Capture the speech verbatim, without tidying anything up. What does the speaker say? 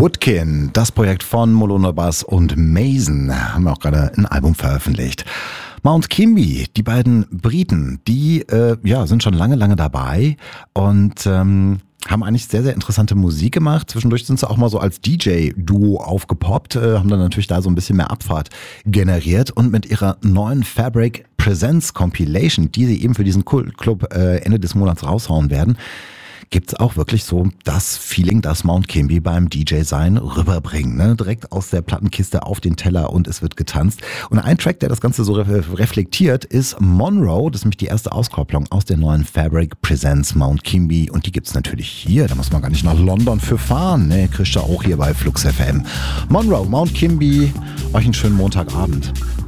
Woodkin, das Projekt von Molona Bass und Mason, haben auch gerade ein Album veröffentlicht. Mount Kimby, die beiden Briten, die äh, ja, sind schon lange, lange dabei und ähm, haben eigentlich sehr, sehr interessante Musik gemacht. Zwischendurch sind sie auch mal so als D J-Duo aufgepoppt, äh, haben dann natürlich da so ein bisschen mehr Abfahrt generiert und mit ihrer neuen Fabric Presents Compilation, die sie eben für diesen Club äh, Ende des Monats raushauen werden, gibt's auch wirklich so das Feeling, das Mount Kimby beim D J-Sein rüberbringt. Ne? Direkt aus der Plattenkiste auf den Teller und es wird getanzt. Und ein Track, der das Ganze so re- reflektiert, ist Monroe. Das ist nämlich die erste Auskopplung aus der neuen Fabric Presents Mount Kimby. Und die gibt's natürlich hier. Da muss man gar nicht nach London für fahren. Ne? Kriegst du auch hier bei Flux F M. Monroe, Mount Kimby. Euch einen schönen Montagabend.